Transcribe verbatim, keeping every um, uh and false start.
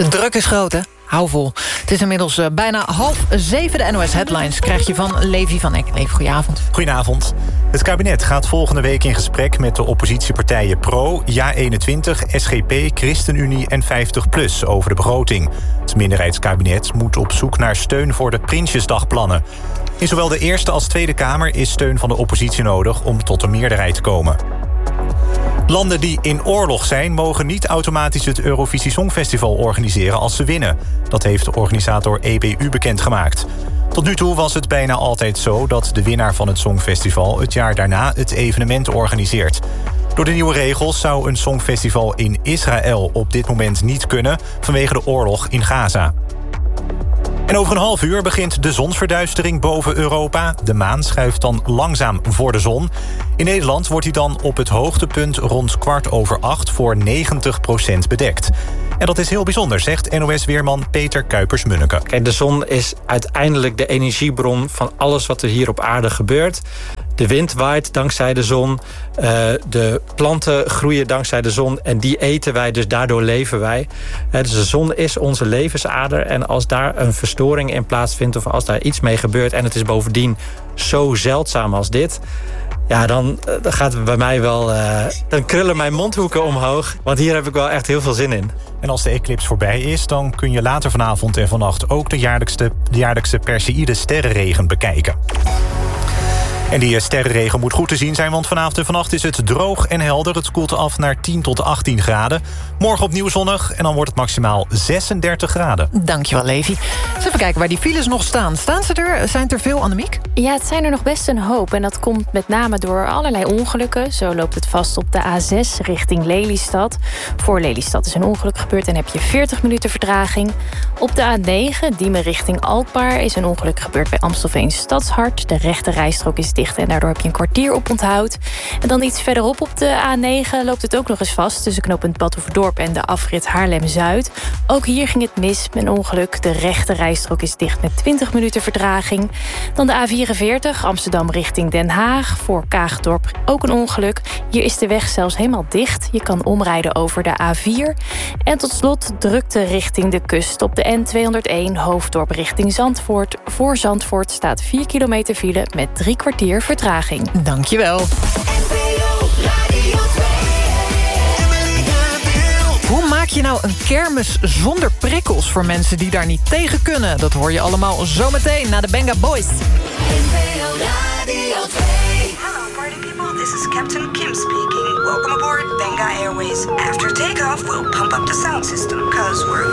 De druk is groot, hè? Hou vol. Het is inmiddels uh, bijna half zeven. De N O S Headlines krijg je van Levi van Eck. Levi, goedenavond. Goedenavond. Het kabinet gaat volgende week in gesprek met de oppositiepartijen Pro, Ja eenentwintig, S G P, ChristenUnie en vijftig plus over de begroting. Het minderheidskabinet moet op zoek naar steun voor de Prinsjesdagplannen. In zowel de Eerste als Tweede Kamer is steun van de oppositie nodig om tot een meerderheid te komen. Landen die in oorlog zijn mogen niet automatisch het Eurovisie Songfestival organiseren als ze winnen. Dat heeft de organisator E B U bekendgemaakt. Tot nu toe was het bijna altijd zo dat de winnaar van het Songfestival het jaar daarna het evenement organiseert. Door de nieuwe regels zou een Songfestival in Israël op dit moment niet kunnen vanwege de oorlog in Gaza. En over een half uur begint de zonsverduistering boven Europa. De maan schuift dan langzaam voor de zon. In Nederland wordt hij dan op het hoogtepunt rond kwart over acht voor negentig procent bedekt. En dat is heel bijzonder, zegt N O S-weerman Peter Kuipers-Munneke. Kijk, de zon is uiteindelijk de energiebron van alles wat er hier op aarde gebeurt. De wind waait dankzij de zon. Uh, de planten groeien dankzij de zon. En die eten wij, dus daardoor leven wij. Uh, dus de zon is onze levensader. En als daar een verstoring in plaatsvindt, of als daar iets mee gebeurt, en het is bovendien zo zeldzaam als dit, ja, dan, dan gaat het bij mij wel, Uh, dan krullen mijn mondhoeken omhoog. Want hier heb ik wel echt heel veel zin in. En als de eclips voorbij is, dan kun je later vanavond en vannacht ook de jaarlijkse, de jaarlijkse Perseïde sterrenregen bekijken. En die sterrenregen moet goed te zien zijn, want vanavond en vannacht is het droog en helder. Het koelt af naar tien tot achttien graden. Morgen opnieuw zonnig en dan wordt het maximaal zesendertig graden. Dankjewel, Levi. Eens even kijken waar die files nog staan. Staan ze er? Zijn het er veel, Annemiek? Ja, het zijn er nog best een hoop. En dat komt met name door allerlei ongelukken. Zo loopt het vast op de A zes richting Lelystad. Voor Lelystad is een ongeluk gebeurd en heb je veertig minuten vertraging. Op de A negen, Diemen richting Alkmaar, is een ongeluk gebeurd bij Amstelveen Stadshart. De rechte rijstrook is dicht en daardoor heb je een kwartier op onthoud. En dan iets verderop op de A negen loopt het ook nog eens vast tussen knooppunt Badhoevedorp en de afrit Haarlem-Zuid. Ook hier ging het mis met een ongeluk. De rechte rijstrook is dicht met twintig minuten vertraging. Dan de A vierenveertig, Amsterdam richting Den Haag. Voor Kaagdorp ook een ongeluk. Hier is de weg zelfs helemaal dicht. Je kan omrijden over de A vier. En tot slot drukte richting de kust op de N tweehonderdéén Hoofddorp richting Zandvoort. Voor Zandvoort staat vier kilometer file met drie kwartier vertraging. Dankjewel. Hoe maak je nou een kermis zonder prikkels voor mensen die daar niet tegen kunnen? Dat hoor je allemaal zometeen na de Benga Boys. Hello party people, this is Captain Kim speaking. Welcome aboard Benga Airways. After takeoff, we'll pump up the sound system.